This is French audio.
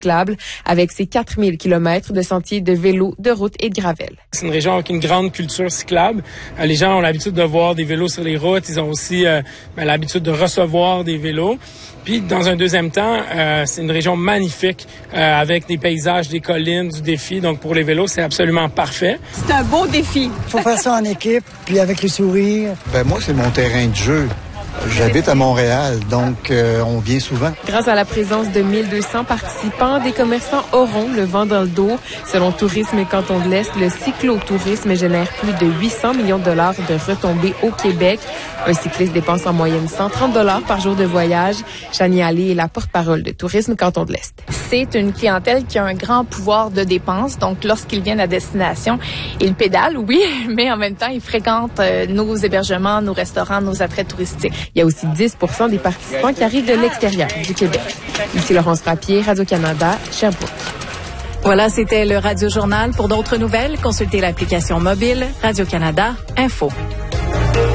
cyclables avec ses 4000 km de sentiers de vélo, de route et de gravelle. C'est une région avec une grande culture cyclable. Les gens ont l'habitude de voir des vélos sur les routes. Ils ont aussi l'habitude de recevoir des vélos. Puis, dans un deuxième temps, c'est une région magnifique avec des paysages, des collines, du défi. Donc, pour les vélos, c'est absolument parfait. C'est un beau défi. Il faut faire ça en équipe, puis avec le sourire. Moi, c'est mon terrain de jeu. J'habite à Montréal, donc on vient souvent. Grâce à la présence de 1200 participants, des commerçants auront le vent dans le dos. Selon Tourisme Canton de l'Est, le cyclotourisme génère plus de 800 millions de dollars de retombées au Québec. Un cycliste dépense en moyenne 130 $ par jour de voyage. Chanie Allé est la porte-parole de Tourisme Canton de l'Est. C'est une clientèle qui a un grand pouvoir de dépense. Donc, lorsqu'ils viennent à destination, ils pédalent, oui, mais en même temps, ils fréquentent nos hébergements, nos restaurants, nos attraits touristiques. Il y a aussi 10 % des participants qui arrivent de l'extérieur du Québec. Ici Laurence Papier, Radio-Canada, Sherbrooke. Voilà, c'était le Radio-Journal. Pour d'autres nouvelles, consultez l'application mobile Radio-Canada Info.